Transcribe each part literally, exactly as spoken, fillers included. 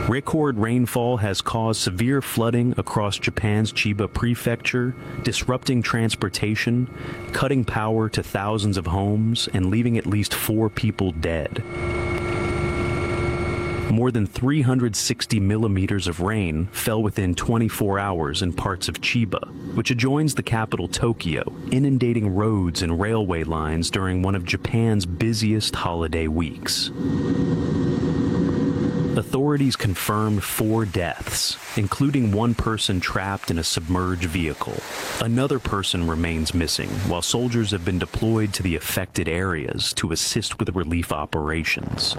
Record rainfall has caused severe flooding across Japan's Chiba prefecture, disrupting transportation, cutting power to thousands of homes, and leaving at least four people dead. More than three hundred sixty millimeters of rain fell within twenty-four hours in parts of Chiba, which adjoins the capital Tokyo, inundating roads and railway lines during one of Japan's busiest holiday weeks. Authorities confirmed four deaths, including one person trapped in a submerged vehicle. Another person remains missing, while soldiers have been deployed to the affected areas to assist with relief operations.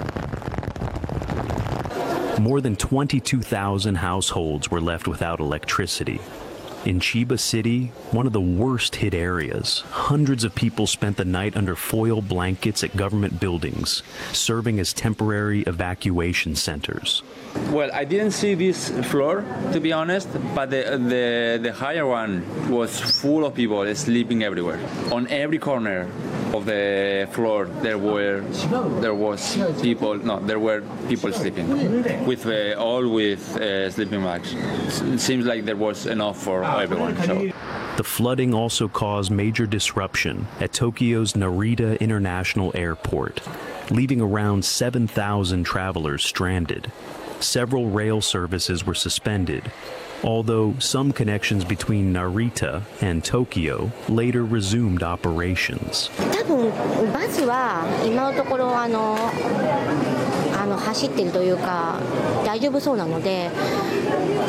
More than twenty-two thousand households were left without electricity. In Chiba City, one of the worst-hit areas, hundreds of people spent the night under foil blankets at government buildings, serving as temporary evacuation centers. Well, I didn't see this floor, to be honest, but the, the, the higher one was full of people sleeping everywhere. On every corner of the floor, there were there was people. No, there were people sleeping, with uh, all with uh, sleeping bags. It seems like there was enough for everyone. So. The flooding also caused major disruption at Tokyo's Narita International Airport, leaving around seven thousand travelers stranded. Several rail services were suspended, although some connections between Narita and Tokyo later resumed operations. 多分バスは今のところあのあの走ってるというか大丈夫そうなので。